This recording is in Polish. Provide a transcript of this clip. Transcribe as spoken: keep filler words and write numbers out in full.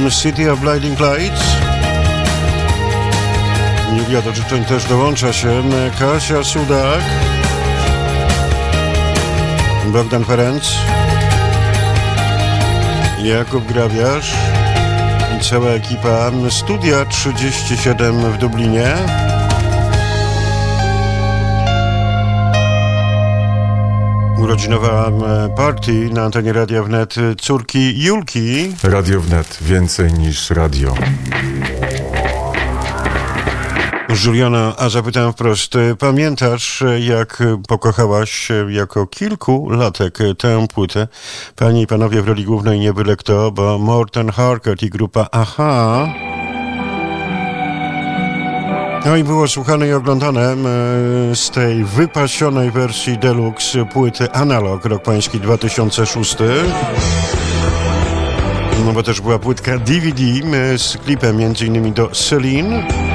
City of Blinding Lights. Julia do życzeń też dołącza się. Kasia Sudak, Bogdan Ferenc, Jakub Grabiarz i cała ekipa Studia trzydzieści siedem w Dublinie. Urodzinowa party na antenie Radia Wnet córki Julki. Radio Wnet, więcej niż radio. Juliana, a zapytałem wprost, pamiętasz, jak pokochałaś jako kilkulatek tę płytę? Panie i panowie w roli głównej nie byle kto, bo Morten Harket i grupa Aha. No i było słuchane i oglądane z tej wypasionej wersji deluxe płyty Analog, rok pański dwa tysiące szósty. No bo też była płytka D V D z klipem między innymi do Celine.